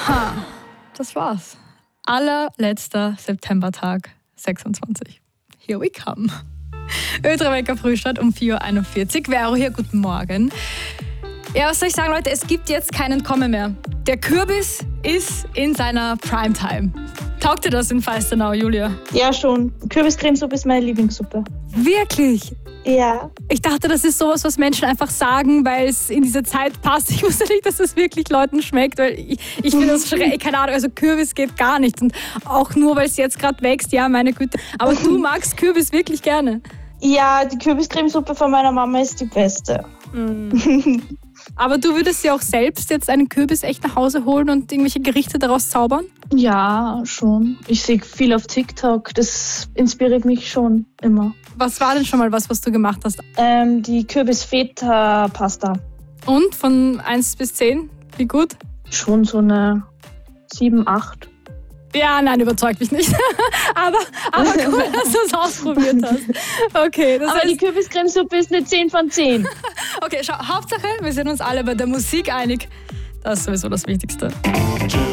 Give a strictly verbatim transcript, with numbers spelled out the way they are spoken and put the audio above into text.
Ha, das war's. Allerletzter Septembertag, sechsundzwanzig. Here we come. Ötrawecker Frühstart um vier Uhr einundvierzig. Vero hier, guten Morgen. Ja, was soll ich sagen, Leute? Es gibt jetzt keinen Komme mehr. Der Kürbis ist in seiner Primetime. Taugt dir das in Feistenau, Julia? Ja, schon. Kürbiscremesuppe ist meine Lieblingssuppe. Wirklich? Ja. Ich dachte, das ist sowas, was Menschen einfach sagen, weil es in diese Zeit passt. Ich wusste nicht, dass es wirklich Leuten schmeckt, weil ich, ich finde das schrecklich. Keine Ahnung, also Kürbis geht gar nicht. Und auch nur, weil es jetzt gerade wächst, ja, meine Güte. Aber du magst Kürbis wirklich gerne. Ja, die Kürbiscremesuppe von meiner Mama ist die beste. Mm. Aber du würdest dir auch selbst jetzt einen Kürbis echt nach Hause holen und irgendwelche Gerichte daraus zaubern? Ja, schon. Ich sehe viel auf TikTok. Das inspiriert mich schon immer. Was war denn schon mal was, was du gemacht hast? Ähm, die Kürbis-Feta-Pasta. Und von eins bis zehn? Wie gut? Schon so eine sieben, acht. Ja, nein, überzeugt mich nicht. aber, aber cool, dass du es ausprobiert hast. Okay, das aber heißt, die Kürbiscremesuppe ist eine zehn von zehn. Okay, schau, Hauptsache, wir sind uns alle bei der Musik einig. Das ist sowieso das Wichtigste.